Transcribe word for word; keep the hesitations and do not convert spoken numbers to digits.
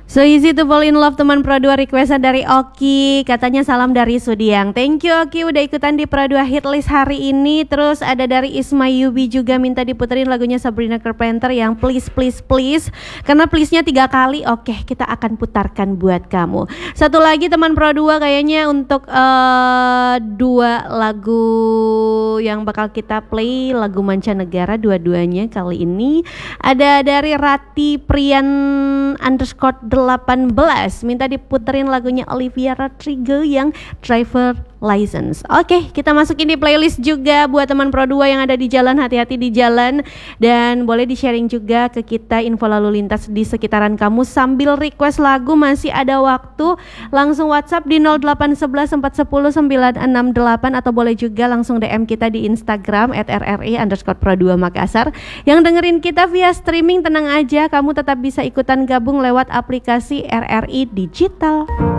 So easy to fall in love, teman Pro dua requestan dari Oki. Katanya salam dari Sudiang. Thank you Oki udah ikutan di Pro dua Hitlist hari ini. Terus ada dari Isma Yubi juga minta diputerin lagunya Sabrina Carpenter yang Please Please Please. Karena please-nya tiga kali. Oke, kita akan putarkan buat kamu. Satu lagi teman Pro dua kayaknya untuk uh, dua lagu yang bakal kita play, lagu mancanegara dua-duanya kali ini. Ada dari Rati Prian underscore delapan belas minta diputerin lagunya Olivia Rodrigo yang Driver License. Oke, kita masukin di playlist juga buat teman Pro dua yang ada di jalan, hati-hati di jalan. Dan boleh di-sharing juga ke kita info lalu lintas di sekitaran kamu sambil request lagu, masih ada waktu. Langsung WhatsApp di nol delapan satu satu empat satu nol sembilan enam delapan atau boleh juga langsung D M kita di Instagram at r r i underscore pro dua Makassar. Yang dengerin kita via streaming tenang aja, kamu tetap bisa ikutan gabung lewat aplikasi R R I Digital.